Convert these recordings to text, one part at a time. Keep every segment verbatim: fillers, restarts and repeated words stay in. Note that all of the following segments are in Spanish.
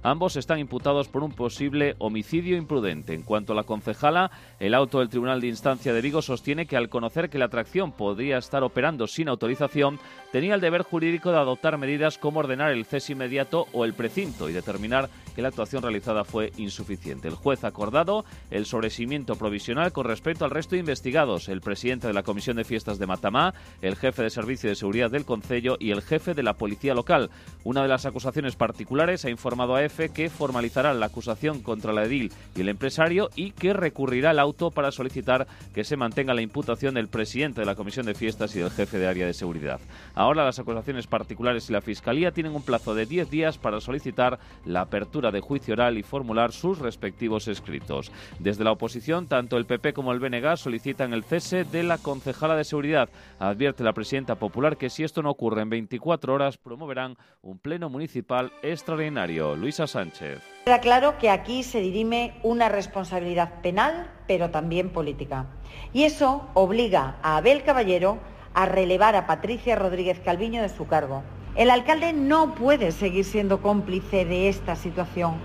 Ambos están imputados por un posible homicidio imprudente. En cuanto a la concejala, el auto del Tribunal de Instancia de Vigo sostiene que al conocer que la atracción podría estar operando sin autorización, tenía el deber jurídico de adoptar medidas como ordenar el cese inmediato o el precinto y determinar que la actuación realizada fue insuficiente. El juez ha acordado el sobreseimiento provisional con respecto al resto de investigados, el presidente de la Comisión de Fiestas de Matamá, el jefe de Servicio de Seguridad del concello y el jefe de la Policía Local. Una de las acusaciones particulares ha informado a EFE que formalizará la acusación contra la edil y el empresario y que recurrirá al auto para solicitar que se mantenga la imputación del presidente de la Comisión de Fiestas y del jefe de área de seguridad. Ahora las acusaciones particulares y la Fiscalía tienen un plazo de diez días para solicitar la apertura de juicio oral y formular sus respectivos escritos. Desde la oposición, tanto el P P como el B N G solicitan el cese de la concejala de seguridad. Advierte la presidenta popular que si esto no ocurre en veinticuatro horas promoverán un pleno municipal extraordinario. Luisa Sánchez. Queda claro que aquí se dirime una responsabilidad penal, pero también política. Y eso obliga a Abel Caballero a relevar a Patricia Rodríguez Calviño de su cargo. El alcalde no puede seguir siendo cómplice de esta situación.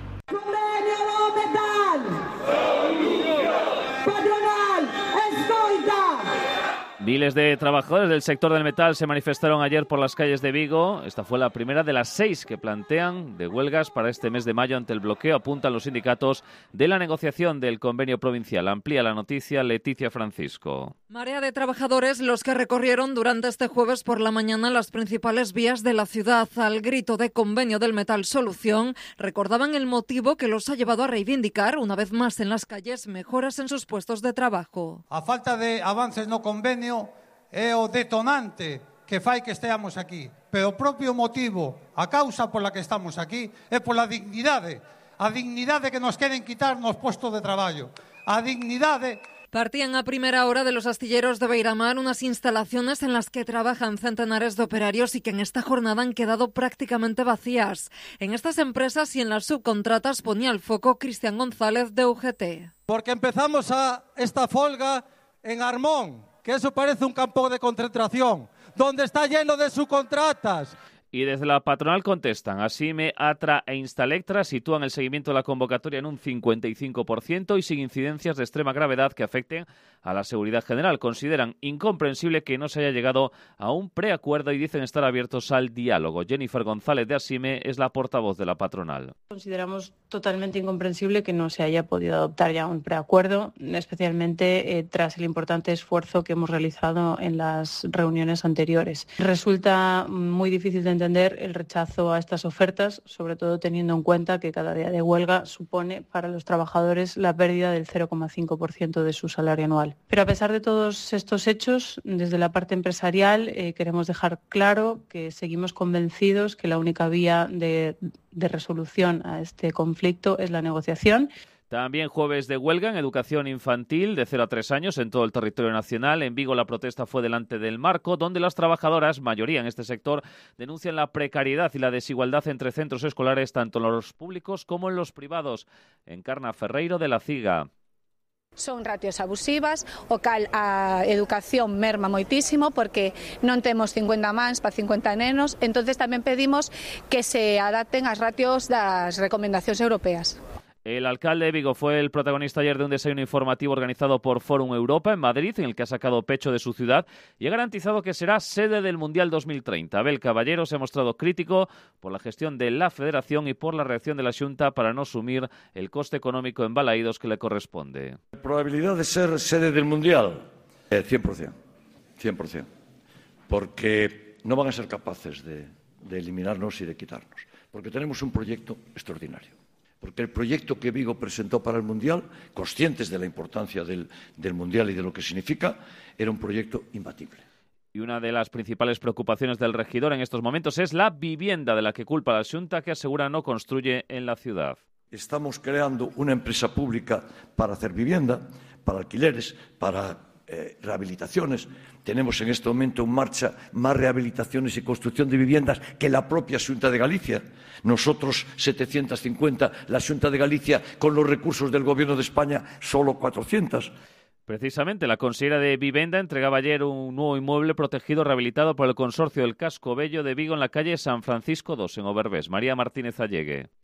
Miles de trabajadores del sector del metal se manifestaron ayer por las calles de Vigo. Esta fue la primera de las seis que plantean de huelgas para este mes de mayo ante el bloqueo, apuntan los sindicatos, de la negociación del convenio provincial. Amplía la noticia Leticia Francisco. Marea de trabajadores los que recorrieron durante este jueves por la mañana las principales vías de la ciudad. Al grito de convenio del metal solución, recordaban el motivo que los ha llevado a reivindicar, una vez más en las calles, mejoras en sus puestos de trabajo. A falta de avances no convenio é o detonante que fai que esteamos aquí. Pero o propio motivo, a causa pola que estamos aquí, é pola dignidade. A dignidade que nos queren quitar nos postos de traballo. A dignidade... Partían a primera hora de los astilleros de Beiramar, unas instalaciones en las que trabajan centenares de operarios y que en esta jornada han quedado prácticamente vacías. En estas empresas y en las subcontratas ponía el foco Cristian González de U G T. Porque empezamos a esta folga en Armón, que eso parece un campo de concentración, donde está lleno de subcontratas. Y desde la patronal contestan. Asime, Atra e Instalectra sitúan el seguimiento de la convocatoria en un cincuenta y cinco por ciento y sin incidencias de extrema gravedad que afecten a la seguridad general. Consideran incomprensible que no se haya llegado a un preacuerdo y dicen estar abiertos al diálogo. Jennifer González de Asime es la portavoz de la patronal. Consideramos totalmente incomprensible que no se haya podido adoptar ya un preacuerdo, especialmente eh, tras el importante esfuerzo que hemos realizado en las reuniones anteriores. Resulta muy difícil de entender entender el rechazo a estas ofertas, sobre todo teniendo en cuenta que cada día de huelga supone para los trabajadores la pérdida del cero coma cinco por ciento de su salario anual. Pero a pesar de todos estos hechos, desde la parte empresarial eh, queremos dejar claro que seguimos convencidos que la única vía de, de resolución a este conflicto es la negociación. También jueves de huelga en educación infantil de cero a tres años en todo el territorio nacional. En Vigo la protesta fue delante del Marco, donde las trabajadoras, mayoría en este sector, denuncian la precariedad y la desigualdad entre centros escolares, tanto en los públicos como en los privados. Encarna Ferreiro de la CIGA. Son ratios abusivas, o cal a educación merma moitísimo porque non temos cincuenta mans para cincuenta nenos, entonces tamén pedimos que se adapten as ratios das recomendacións europeas. El alcalde de Vigo fue el protagonista ayer de un desayuno informativo organizado por Forum Europa en Madrid, en el que ha sacado pecho de su ciudad y ha garantizado que será sede del Mundial dos mil treinta. Abel Caballero se ha mostrado crítico por la gestión de la Federación y por la reacción de la Xunta para no asumir el coste económico en Balaídos que le corresponde. Probabilidad de ser sede del Mundial, eh, cien por ciento, cien por ciento, porque no van a ser capaces de, de eliminarnos y de quitarnos, porque tenemos un proyecto extraordinario. Porque el proyecto que Vigo presentó para el Mundial, conscientes de la importancia del, del Mundial y de lo que significa, era un proyecto imbatible. Y una de las principales preocupaciones del regidor en estos momentos es la vivienda, de la que culpa la Xunta, que asegura no construye en la ciudad. Estamos creando una empresa pública para hacer vivienda, para alquileres, para eh, rehabilitaciones. Tenemos en este momento en marcha más rehabilitaciones y construcción de viviendas que la propia Xunta de Galicia. Nosotros setecientos cincuenta, la Xunta de Galicia con los recursos del Gobierno de España solo cuatrocientos. Precisamente, la consellera de Vivenda entregaba ayer un nuevo inmueble protegido rehabilitado por el Consorcio del Casco Bello de Vigo en la calle San Francisco dos, en Oberbés. María Martínez Allegue.